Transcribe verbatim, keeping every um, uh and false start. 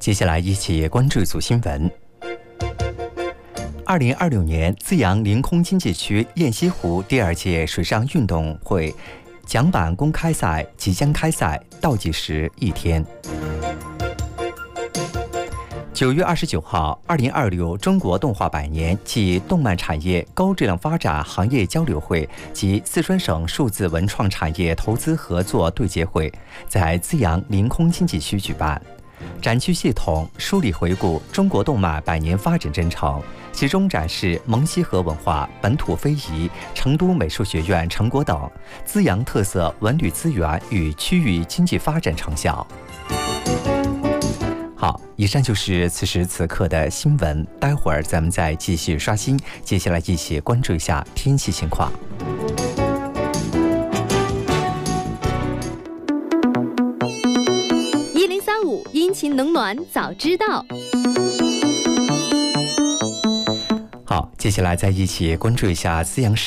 接下来一起关注一组新闻。二零二六年资阳临空经济区雁西湖第二届水上运动会桨板公开赛即将开赛，倒计时一天。九月二十九号，二零二六中国动画百年暨动漫产业高质量发展行业交流会及四川省数字文创产业投资合作对接会在资阳临空经济区举办。展区系统梳理回顾中国动漫百年发展征程，其中展示蒙西河文化、本土非遗、成都美术学院成果等资阳特色文旅资源与区域经济发展成效。好，以上就是此时此刻的新闻，待会儿咱们再继续刷新。接下来一起关注一下天气情况。 一零三五阴晴冷暖早知道。 好，接下来再一起关注一下资阳市